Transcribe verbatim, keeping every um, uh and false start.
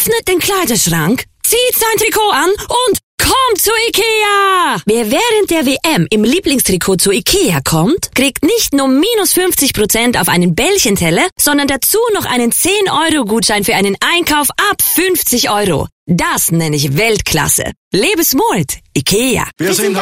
öffnet den Kleiderschrank, zieht sein Trikot an und kommt zu Ikea! Wer während der W M im Lieblingstrikot zu Ikea kommt, kriegt nicht nur minus fünfzig Prozent auf einen Bällchenteller, sondern dazu noch einen zehn Euro Gutschein für einen Einkauf ab fünfzig Euro. Das nenne ich Weltklasse. Lebensmut, Ikea. Wir sind